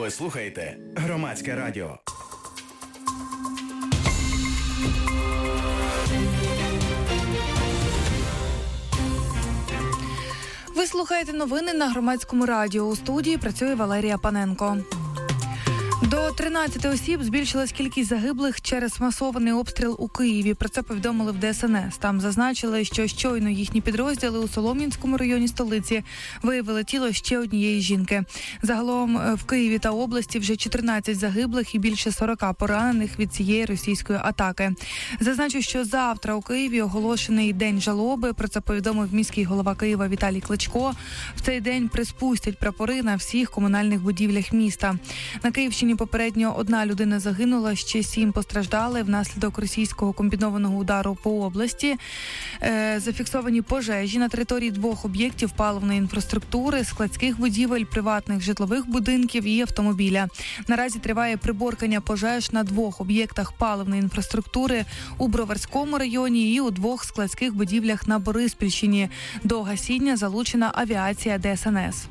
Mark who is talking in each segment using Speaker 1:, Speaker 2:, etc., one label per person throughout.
Speaker 1: Ви слухаєте Громадське радіо.
Speaker 2: Ви слухаєте новини на Громадському радіо. У студії працює Валерія Паненко. До 13 осіб збільшилась кількість загиблих через масований обстріл у Києві. Про це повідомили в ДСНС. Там зазначили, що щойно їхні підрозділи у Солом'янському районі столиці виявили тіло ще однієї жінки. Загалом в Києві та області вже 14 загиблих і більше 40 поранених від цієї російської атаки. Зазначу, що завтра у Києві оголошений День жалоби. Про це повідомив міський голова Києва Віталій Кличко. В цей день приспустять прапори на всіх комунальних будівлях міста. На Київщині попередньо 1 людина загинула, ще 7 постраждали внаслідок російського комбінованого удару по області. Зафіксовані пожежі на території 2 об'єктів паливної інфраструктури, складських будівель, приватних житлових будинків і автомобіля. Наразі триває приборкання пожеж на 2 об'єктах паливної інфраструктури у Броварському районі і у 2 складських будівлях на Бориспільщині. До гасіння залучена авіація ДСНС.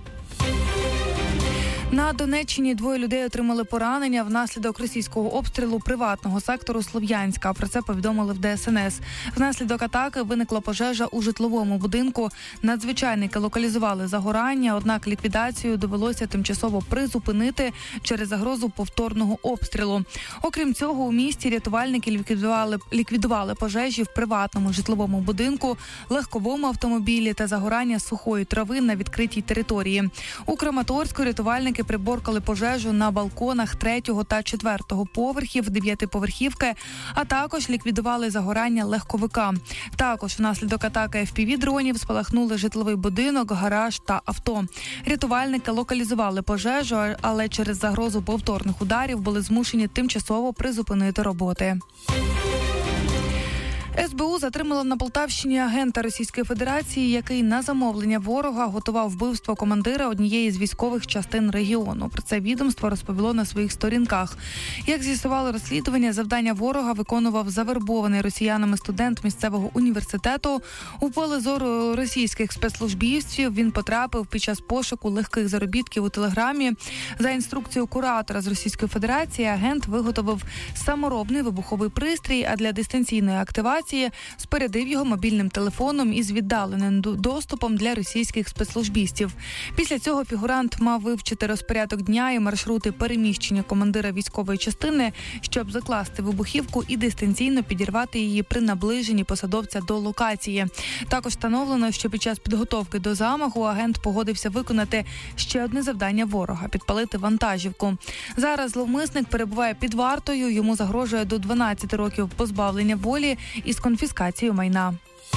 Speaker 2: На Донеччині 2 людей отримали поранення внаслідок російського обстрілу приватного сектору Слов'янська. Про це повідомили в ДСНС. Внаслідок атаки виникла пожежа у житловому будинку. Надзвичайники локалізували загорання, однак ліквідацію довелося тимчасово призупинити через загрозу повторного обстрілу. Окрім цього, у місті рятувальники ліквідували пожежі в приватному житловому будинку, легковому автомобілі та загорання сухої трави на відкритій території. У Краматорську рятувальники приборкали пожежу на балконах 3-го та 4-го поверхів 9-поверхівки, а також ліквідували загорання легковика. Також внаслідок атаки FPV-дронів спалахнули житловий будинок, гараж та авто. Рятувальники локалізували пожежу, але через загрозу повторних ударів були змушені тимчасово призупинити роботи. СБУ затримала на Полтавщині агента Російської Федерації, який на замовлення ворога готував вбивство командира однієї з військових частин регіону. Про це відомство розповіло на своїх сторінках. Як з'ясувало розслідування, завдання ворога виконував завербований росіянами студент місцевого університету. У поле зору російських спецслужбівців він потрапив під час пошуку легких заробітків у Телеграмі. За інструкцією куратора з Російської Федерації агент виготовив саморобний вибуховий пристрій, а для дистанційної активації спорядив його мобільним телефоном із віддаленим доступом для російських спецслужбістів. Після цього фігурант мав вивчити розпорядок дня і маршрути переміщення командира військової частини, щоб закласти вибухівку і дистанційно підірвати її при наближенні посадовця до локації. Також встановлено, що під час підготовки до замаху агент погодився виконати ще одне завдання ворога – підпалити вантажівку. Зараз зловмисник перебуває під вартою, йому загрожує до 12 років позбавлення волі із конфіскацією майна.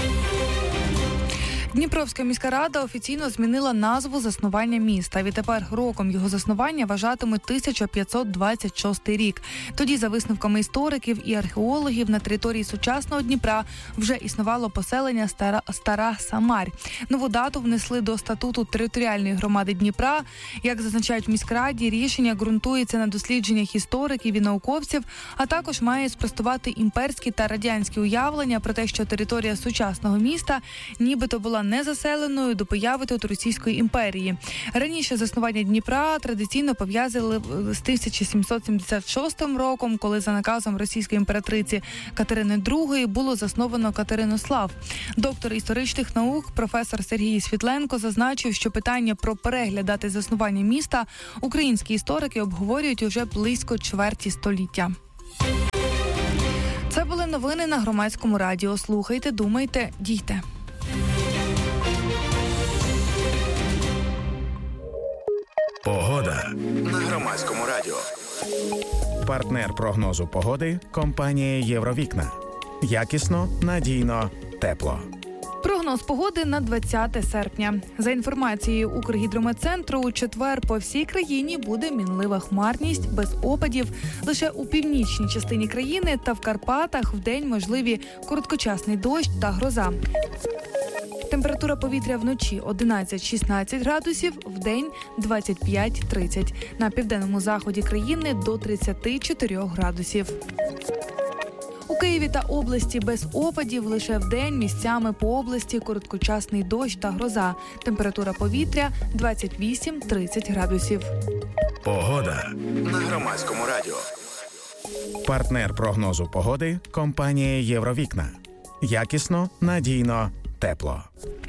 Speaker 2: Дніпровська міська рада офіційно змінила назву заснування міста. Відтепер роком його заснування вважатимуть 1526 рік. Тоді, за висновками істориків і археологів, на території сучасного Дніпра вже існувало поселення Стара Самарь. Нову дату внесли до статуту територіальної громади Дніпра. Як зазначають в міськраді, рішення ґрунтується на дослідженнях істориків і науковців, а також має спростувати імперські та радянські уявлення про те, що територія сучасного міста нібито була незаселеною до появи тут Російської імперії. Раніше заснування Дніпра традиційно пов'язали з 1776 роком, коли за наказом російської імператриці Катерини II було засновано Катеринослав. Доктор історичних наук, професор Сергій Світленко зазначив, що питання про перегляд дати заснування міста українські історики обговорюють уже близько чверті століття. Це були новини на Громадському радіо. Слухайте, думайте, дійте.
Speaker 1: Погода на Громадському радіо. Партнер прогнозу погоди – компанія «Євровікна». Якісно, надійно, тепло.
Speaker 2: Прогноз погоди на 20 серпня. За інформацією Укргідрометцентру, у четвер по всій країні буде мінлива хмарність, без опадів. Лише у північній частині країни та в Карпатах вдень можливі короткочасний дощ та гроза. Температура повітря вночі 11-16 градусів, вдень 25-30. На південному заході країни до 34 градусів. У Києві та області без опадів, лише вдень місцями по області короткочасний дощ та гроза. Температура повітря 28-30 градусів.
Speaker 1: Погода на Громадському радіо. Партнер прогнозу погоди – компанія «Євровікна». Якісно, надійно, тепло.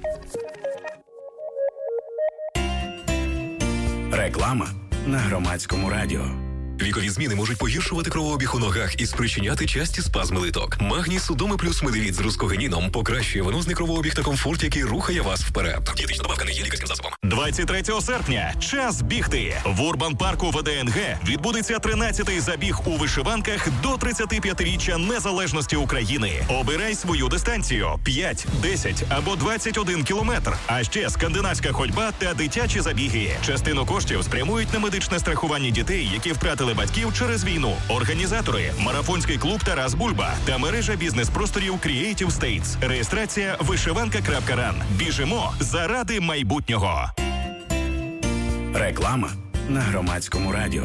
Speaker 1: Реклама на Громадському радіо.
Speaker 3: Вікові зміни можуть погіршувати кровообіг у ногах і спричиняти часті спазми литок. Магній Судоми плюс Медевіт з рускогенідом покращує венозний кровообіг та комфорт, який рухає вас вперед. Дієтична добавка не є лікарським засобом.
Speaker 4: 23 серпня. Час бігти. В Урбан-парку ВДНГ відбудеться 13-й забіг у вишиванках до 35-річчя незалежності України. Обирай свою дистанцію – 5, 10 або 21 кілометр. А ще скандинавська ходьба та дитячі забіги. Частину коштів спрямують на медичне страхування дітей, які втратили батьків через війну. Організатори – марафонський клуб «Тарас Бульба» та мережа бізнес-просторів Creative States. Реєстрація вишиванка.ран. Біжимо заради майбутнього.
Speaker 1: Реклама на Громадському радіо.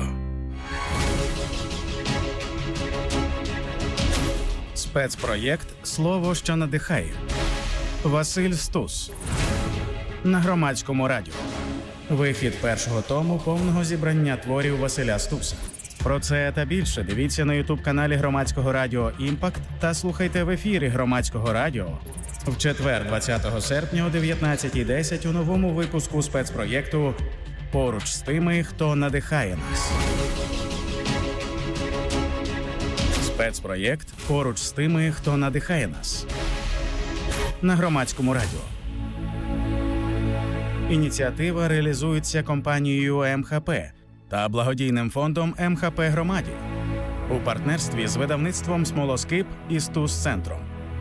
Speaker 1: Спецпроєкт «Слово, що надихає». Василь Стус. На Громадському радіо. Вихід першого тому повного зібрання творів Василя Стуса. Про це та більше дивіться на ютуб-каналі Громадського радіо «Імпакт» та слухайте в ефірі Громадського радіо в четвер, 20 серпня о 19:10 у новому випуску спецпроєкту «Поруч з тими, хто надихає нас». Спецпроєкт «Поруч з тими, хто надихає нас» на Громадському радіо. Ініціатива реалізується компанією МХП та благодійним фондом МХП Громаді у партнерстві з видавництвом «Смолоскип» і «Стус-центром».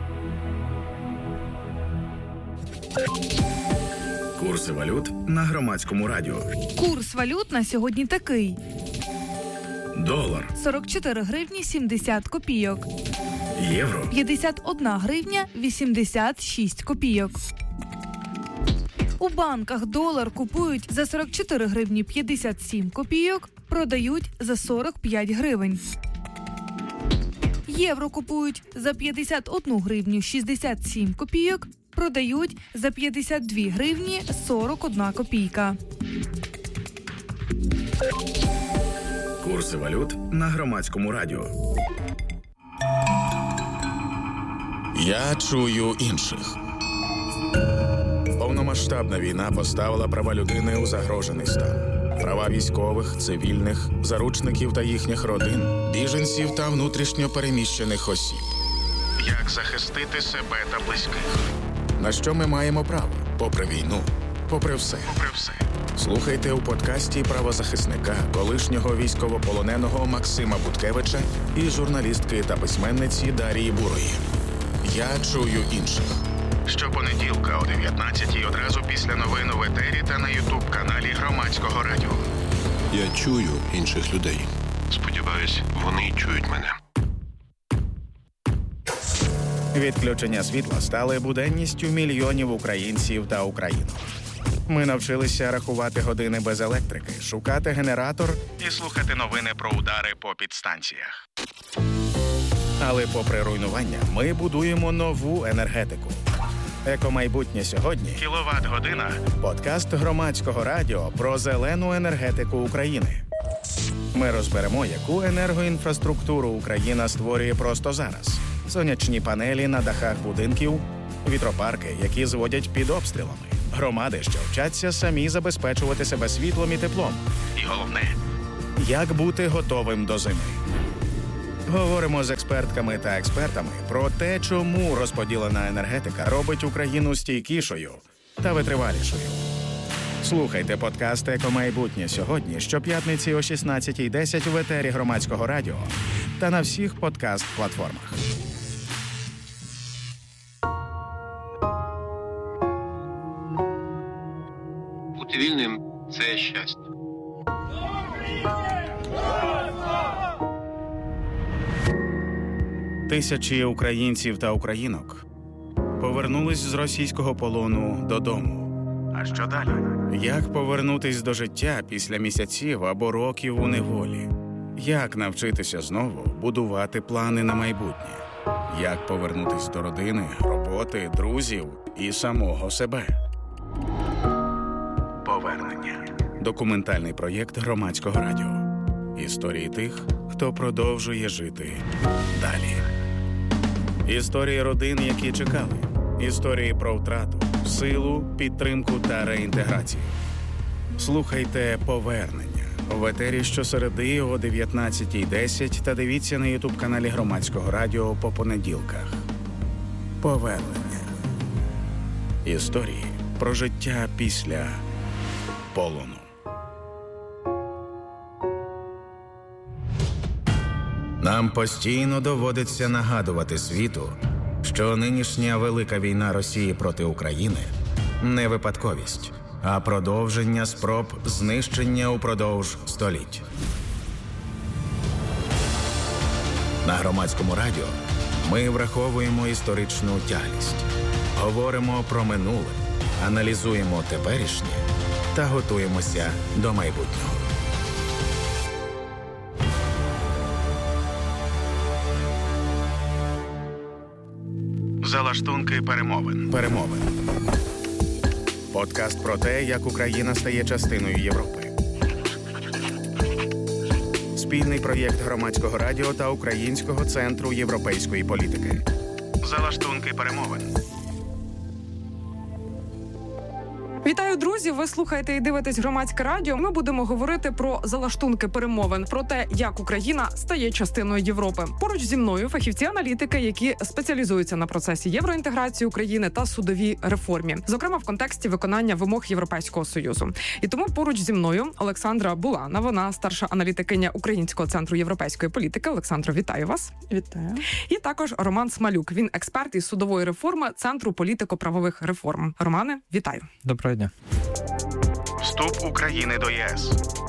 Speaker 1: Курси валют на Громадському радіо.
Speaker 2: Курс валют на сьогодні такий.
Speaker 1: Долар
Speaker 2: 44 гривні 70 копійок.
Speaker 1: Євро
Speaker 2: 51 гривня 86 копійок. У банках долар купують за 44 гривні 57 копійок, продають за 45 гривень. Євро купують за 51 гривню 67 копійок, продають за 52 гривні 41 копійка.
Speaker 1: Курси валют на Громадському радіо. Я чую інших. Повномасштабна війна поставила права людини у загрожений стан. Права військових, цивільних, заручників та їхніх родин, біженців та внутрішньо переміщених осіб. Як захистити себе та близьких? На що ми маємо право? Попри війну, попри все. Слухайте у подкасті правозахисника, колишнього військовополоненого Максима Буткевича і журналістки та письменниці Дарії Бурої. Я чую інших. Щопонеділка о 19-й одразу після новин в етері та на ютуб-каналі Громадського радіо.
Speaker 5: Я чую інших людей. Сподіваюсь, вони чують мене.
Speaker 1: Відключення світла стали буденністю мільйонів українців та українок. Ми навчилися рахувати години без електрики, шукати генератор і слухати новини про удари по підстанціях. Але попри руйнування, ми будуємо нову енергетику. «Екомайбутнє сьогодні» – кіловат-година. Подкаст Громадського радіо про зелену енергетику України. Ми розберемо, яку енергоінфраструктуру Україна створює просто зараз. Сонячні панелі на дахах будинків, вітропарки, які зводять під обстрілами. Громади, що вчаться самі забезпечувати себе світлом і теплом. І головне – як бути готовим до зими. Говоримо з експертками та експертами про те, чому розподілена енергетика робить Україну стійкішою та витривалішою. Слухайте подкаст «Екомайбутнє сьогодні» щоп'ятниці о 16:10 в етері Громадського радіо та на всіх подкаст-платформах.
Speaker 5: Бути вільним – це щастя.
Speaker 1: Тисячі українців та українок повернулись з російського полону додому. А що далі? Як повернутись до життя після місяців або років у неволі? Як навчитися знову будувати плани на майбутнє? Як повернутись до родини, роботи, друзів і самого себе? Повернення. Документальний проєкт Громадського радіо. Історії тих, хто продовжує жити далі. Історії родин, які чекали. Історії про втрату, силу, підтримку та реінтеграцію. Слухайте «Повернення» в етері щосереди о 19:10 та дивіться на ютуб-каналі Громадського радіо по понеділках. «Повернення». Історії про життя після полону. Нам постійно доводиться нагадувати світу, що нинішня велика війна Росії проти України – не випадковість, а продовження спроб знищення упродовж століть. На Громадському радіо ми враховуємо історичну тяглість, говоримо про минуле, аналізуємо теперішнє та готуємося до майбутнього. Залаштунки перемовин. Подкаст про те, як Україна стає частиною Європи. Спільний проєкт Громадського радіо та Українського центру європейської політики. Залаштунки перемовин.
Speaker 6: Вітаю, друзі! Ви слухаєте і дивитесь Громадське радіо. Ми будемо говорити про залаштунки перемовин, про те, як Україна стає частиною Європи. Поруч зі мною фахівці-аналітики, які спеціалізуються на процесі євроінтеграції України та судовій реформі, зокрема в контексті виконання вимог Європейського Союзу. І тому поруч зі мною Олександра Булана, вона старша аналітикиня Українського центру європейської політики. Олександро, вітаю вас!
Speaker 7: Вітаю.
Speaker 6: І також Роман Смалюк. Він експерт із судової реформи Центру політико-правових реформ. Романе, вітаю!
Speaker 8: Доброго дня.
Speaker 1: Вступ України до ЄС.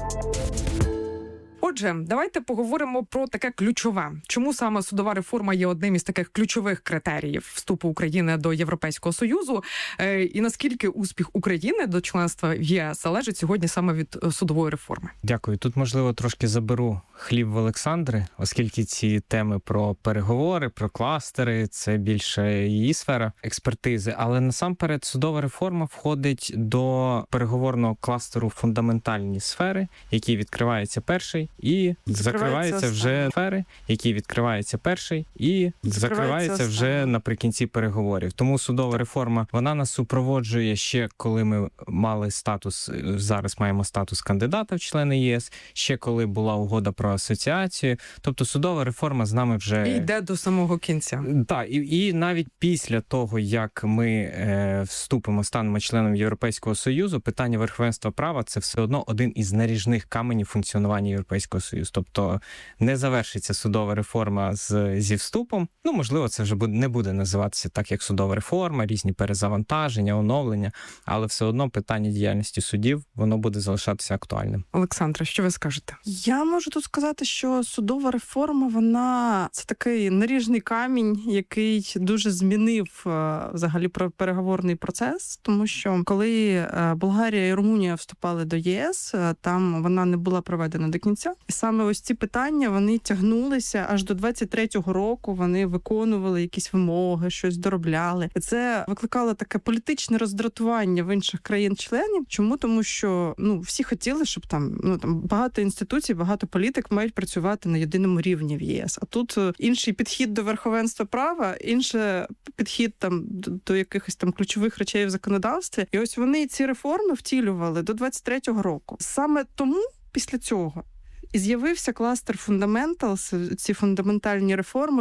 Speaker 6: Отже, давайте поговоримо про таке ключове. Чому саме судова реформа є одним із таких ключових критеріїв вступу України до Європейського Союзу? І наскільки успіх України до членства в ЄС залежить сьогодні саме від судової реформи?
Speaker 8: Дякую. Тут, можливо, трошки заберу хліб в Олександри, оскільки ці теми про переговори, про кластери – це більше її сфера експертизи. Але насамперед судова реформа входить до переговорного кластеру фундаментальні сфери, які відкривається перший, і закривається вже сфери, які відкривається перший і закривається вже наприкінці переговорів. Тому судова реформа, вона нас супроводжує ще, коли ми мали статус, зараз маємо статус кандидата в члени єС, ще коли була угода про асоціацію. Тобто судова реформа з нами вже...
Speaker 6: І йде до самого кінця.
Speaker 8: Так, і навіть після того, як ми вступимо, станемо членом Європейського Союзу, питання верховенства права – це все одно один із наріжних каменів функціонування Європейського Союзу. Тобто не завершиться судова реформа зі вступом. Ну, можливо, це вже не буде називатися так, як судова реформа, різні перезавантаження, оновлення, але все одно питання діяльності судів, воно буде залишатися актуальним.
Speaker 6: Олександра, що ви скажете?
Speaker 7: Я можу тут сказати, що судова реформа, вона це такий наріжний камінь, який дуже змінив взагалі переговорний процес, тому що коли Болгарія і Румунія вступали до ЄС, там вона не була проведена до кінця. І саме ось ці питання, вони тягнулися аж до 23-го року, вони виконували якісь вимоги, щось доробляли. І це викликало таке політичне роздратування в інших країн-членів. Чому? Тому що, всі хотіли, щоб там багато інституцій, багато політик мають працювати на єдиному рівні в єС. А тут інший підхід до верховенства права, інший підхід там до якихось там ключових речей в законодавстві. І ось вони ці реформи втілювали до 23-го року. Саме тому після цього і з'явився кластер Fundamentals, ці фундаментальні реформи